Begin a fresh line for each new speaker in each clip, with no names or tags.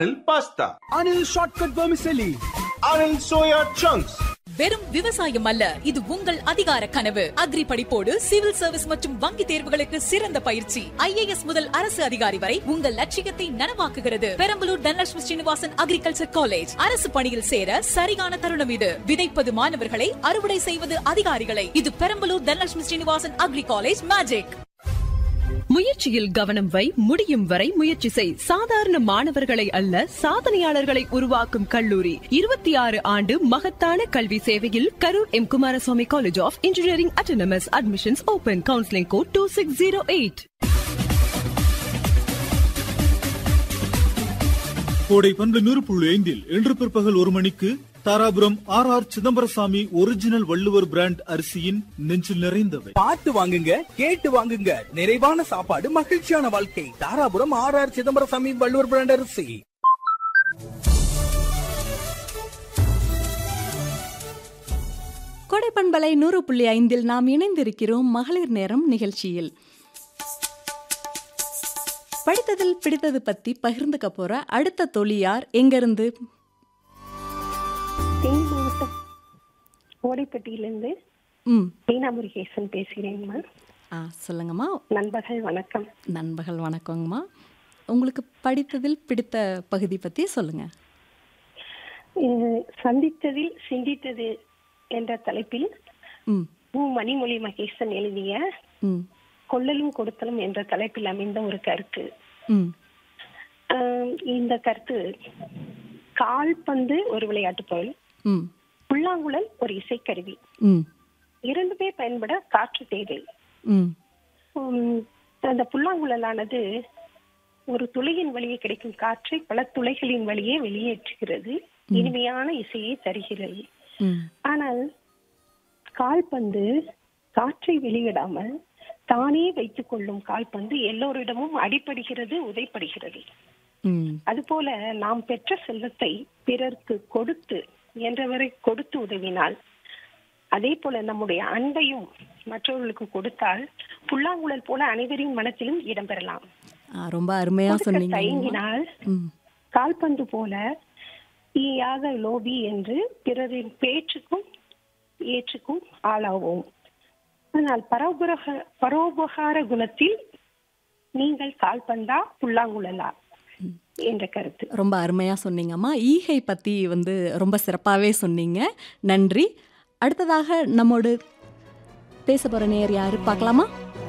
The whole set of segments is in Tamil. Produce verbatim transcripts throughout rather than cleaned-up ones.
pasta,
Anil Shortcut Vermicelli,
Anil soya chunks.
வெறும் விவசாயம் அல்ல, இது உங்கள் அதிகார கனவு. அக்ரி படிப்போடு சிவில் சர்வீஸ் மற்றும் வங்கி தேர்வுகளுக்கு சிறந்த பயிற்சி. ஐ ஏ எஸ் முதல் அரசு அதிகாரி வரை உங்கள் லட்சியத்தை நனவாக்குகிறது. Perambalur Dhanalakshmi Srinivasan agriculture college. அரசு பணியில் சேர சரியான தருணம் இது. விதைப்பது மாணவர்களை, அறுவடை செய்வது அதிகாரிகளை. இது Perambalur Dhanalakshmi Srinivasan agri college magic.
முயற்சியில் கவனம் வை, முடியும் வரை முயற்சி செய். சாதாரண மாணவர்களை அல்ல, சாதனையாளர்களை உருவாக்கும் கல்லூரி. இருபத்தி ஆறு ஆண்டு மகத்தான கல்வி சேவையில் Karur M Kumaraswamy college of engineering autonomous. Admissions open. Counselling code two six zero eight.
கோடை பண்பு நூறு புள்ளி ஐந்தில் இன்று பிற்பகல் ஒரு மணிக்கு Dharapuram R R Chidambarasamy original Valluvar brand அரிசியின் நெஞ்சில் நிறைந்தவை.
பார்த்து வாங்குங்க, கேட்டு வாங்குங்க. நிறைவான சாப்பாடு, மகிழ்ச்சியான வாழ்க்கை. Dharapuram R R Chidambarasamy Valluvar brand அரிசி.
கொடைப்பண்பலை நூறு புள்ளி ஐந்தில் நாம் இணைந்திருக்கிறோம் மகளிர் நேரம் நிகழ்ச்சியில். படித்ததில் பிடித்தது பத்தி பகிர்ந்துக்க போற அடுத்த தொழியார் எங்கிருந்து?
தேனி மாவட்டம் கோடைப்பட்டியிலிருந்து
ம்
மீனா முருகேசன் பேசுகிறேங்கம்மா.
ஆ சொல்லுங்கம்மா.
நண்பர்கள் வணக்கம்.
நண்பர்கள் வணக்கங்கம்மா. உங்களுக்கு படித்ததில் பிடித்த பகுதி பற்றி சொல்லுங்க.
அஹ், சந்தித்ததில் சிந்தித்தது என்ற தலைப்பில்
ம்
மு மணிமொழி மகேசன் எழுதிய
ம்
கொள்ளலும் கொடுத்தலும் என்ற தலைப்பில் அமைந்த ஒரு கருத்து.
ம்
அஹ், இந்த கருத்து கால்பந்து ஒரு விளையாட்டு பொருள்,
ம்
புல்லாங்குழல் ஒரு இசைக்கருவி.
ம்
இரண்டுமே பயன்பட காற்று தேவை.
ம்
உம், அந்த புல்லாங்குழலானது ஒரு துளையின் வழியே கிடைக்கும் காற்றை பல துளைகளின் வழியே வெளியேற்றுகிறது. இனிமையான இசையை தருகிறது.
ம்
ஆனால் கால்பந்து காற்றை வெளியிடாமல் தானே வைத்துக் கொள்ளும் கால்பந்து எல்லோரிடமும் அடிபடுகிறது, உதைப்படுகிறது.
ம்
அதுபோல நாம் பெற்ற செல்வத்தை பிறருக்கு கொடுத்து என்றவரை கொடுத்து உதவினால், அதே போல நம்முடைய அன்பையும் மற்றவர்களுக்கு கொடுத்தால் புல்லாங்குழல் போல அனைவரின் மனத்திலும் இடம்பெறலாம்.
ஆ, ரொம்ப அருமையா சொன்னீங்க.
தயங்கினால்
ம்
கால்பந்து போல ஈயாக லோபி என்று பிறரின் பேச்சுக்கும் ஏற்றுக்கும் ஆளாவோம். ஆனால் பரோபரக பரோபகார குணத்தில் நீங்கள் கால்பந்தா புல்லாங்குழலா என்ற கருத்து.
ரொம்ப அருமையா சொன்னீங்கம்மா. ஈகை பத்தி வந்து ரொம்ப சிறப்பாகவே சொன்னீங்க. நன்றி. அடுத்ததாக நம்மோடு பேச போற நேயர் யாரு பார்க்கலாமா?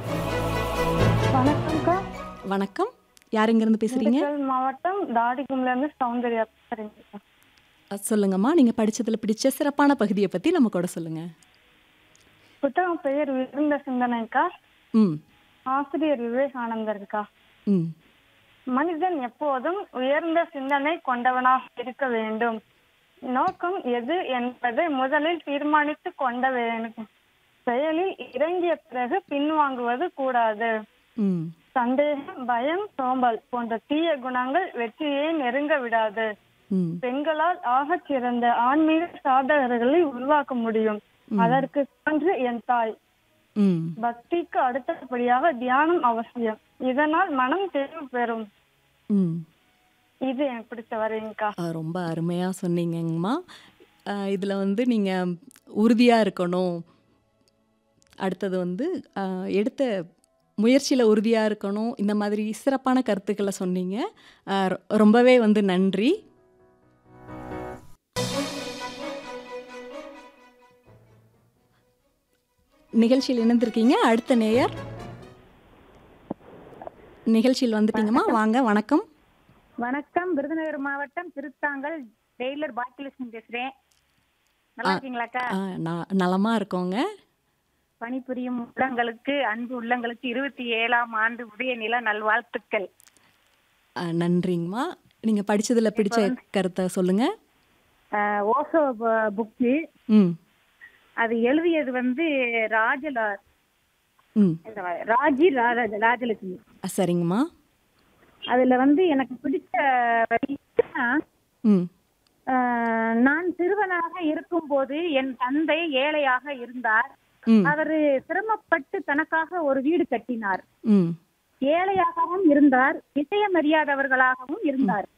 வணக்கம்க்கா.
வணக்கம். யார் எங்கிருந்து பேசுறீங்க?
திண்டுக்கல் மாவட்டம் தாடிகும்ல இருந்து சௌந்தர்யா பேசுறேங்கக்கா.
அ, சொல்லுங்கம்மா. நீங்க படிச்சதுல பிடிச்ச சிறப்பான பகுதியை பத்தி நம்ம கூட சொல்லுங்க.
புத்தகம் பெயர் விருந்த சிந்தனைக்கா.
ம்
ஆசிரியர் விவேகானந்தர்க்கா.
ம்
மனிதன் எப்போதும் உயர்ந்த சிந்தனை கொண்டவனாக இருக்க வேண்டும். நோக்கம் எது என்பதை முதலில் தீர்மானித்து கொண்ட வேண்டும். செயலில் இறங்கிய பிறகு பின்வாங்குவது கூடாது.
ம்
சந்தேகம், பயம், சோம்பல் போன்ற தீய குணங்கள் வெற்றியை நெருங்க விடாது.
ம்
பெண்களால் ஆகச் சிறந்த ஆன்மீக சாதகர்களை உருவாக்க முடியும். அதற்கு சான்று என் தாய்.
ம்
பக்திக்கு அடுத்தபடியாக தியானம் அவசியம். இதனால் மனம் தெளிவு பெறும்.
ம்
இது எனக்கு பிடிச்ச வரையங்கக்கா.
ஆ, ரொம்ப அருமையா சொன்னீங்கம்மா. ஆ, இதுல வந்து நீங்க உறுதியா இருக்கணும். அடுத்தது வந்து ஆ, எடுத்த முயற்சியில் உறுதியாக இருக்கணும். இந்த மாதிரி சிறப்பான கருத்துக்களை சொன்னீங்க. ஆ, ரொ- ரொம்பவே வந்து நன்றி. நிகழ்ச்சியில் இணைந்திருக்கீங்க. அடுத்த நேயர் நிகழ்ச்சியில் வந்துட்டீங்கம்மா. வாங்க. வணக்கம்.
வணக்கம். விருதுநகர் மாவட்டம் திருத்தாங்கல் டெய்லர் பாக்கியலட்சுமி பேசுறேன். நல்லா இருக்கீங்களாக்கா?
ஆ, ந- நலமா இருக்கோங்க.
பணிபுரியும் உள்ளங்களுக்கு, அன்பு உள்ளங்களுக்கு இருபத்தி ஏழாம் ஆண்டு உதய நில நல்வாழ்த்துக்கள்.
ஆ, நன்றிங்கம்மா. நீங்கள் படிச்சதில் பிடிச்ச கருத்தை சொல்லுங்க.
அஹ், ஓசோ புக்கு
ம்
அது எழுதியது வந்து ராஜலா
ம்
ராஜி ராஜ- ராஜலட்சுமி.
ஆ, சரிங்கம்மா.
அதுல வந்து எனக்கு பிடிச்ச வரி என்னன்னா,
ம்
அஹ், நான் சிறுவனாக இருக்கும் போது என் தந்தை ஏழையாக இருந்தார்.
ம்
அவரு சிரமப்பட்டு தனக்காக ஒரு வீடு கட்டினார்.
ம்
ஏழையாகவும் இருந்தார், விஷயமறியாதவர்களாகவும் இருந்தார்.